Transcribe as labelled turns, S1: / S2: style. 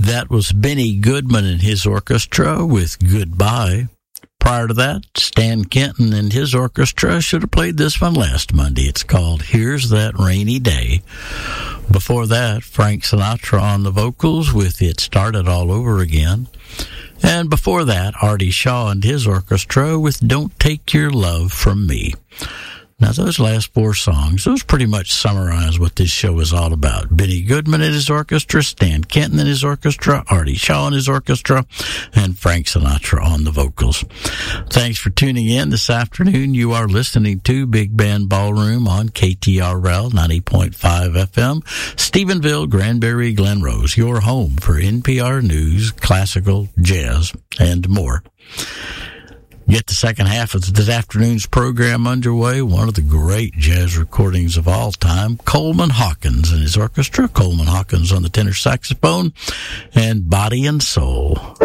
S1: That was Benny Goodman and his orchestra with Goodbye. Prior to that, Stan Kenton and his orchestra should have played this one last Monday. It's called Here's That Rainy Day. Before that, Frank Sinatra on the vocals with It Started All Over Again. And before that, Artie Shaw and his orchestra with Don't Take Your Love From Me. Now, those last four songs, those pretty much summarize what this show is all about. Benny Goodman and his orchestra, Stan Kenton and his orchestra, Artie Shaw and his orchestra, and Frank Sinatra on the vocals. Thanks for tuning in this afternoon. You are listening to Big Band Ballroom on KTRL 90.5 FM, Stephenville, Granbury, Glen Rose, your home for NPR News, classical, jazz, and more. Get the second half of this afternoon's program underway. One of the great jazz recordings of all time, Coleman Hawkins and his orchestra. Coleman Hawkins on the tenor saxophone and Body and Soul.